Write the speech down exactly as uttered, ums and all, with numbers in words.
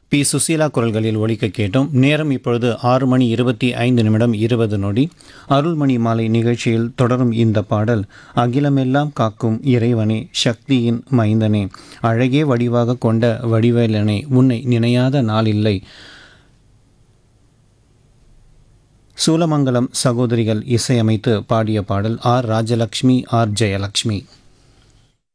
B Susheela குரல்களில் ஒலிக்க கேட்டோம். நேரம் இப்பொழுது ஆறு மணி இருபத்தி ஐந்து நிமிடம் இருபது நொடி. அருள்மணி மாலை நிகழ்ச்சியில் தொடரும் இந்த பாடல் அகிலமெல்லாம் காக்கும் இறைவனே, சக்தியின் மைந்தனே, அழகே வடிவாக கொண்ட வடிவேலனே, உன்னை நினையாத நாளில்லை. சூலமங்கலம் சகோதரிகள் இசையமைத்து பாடிய பாடல். R Rajalakshmi, R Jayalakshmi.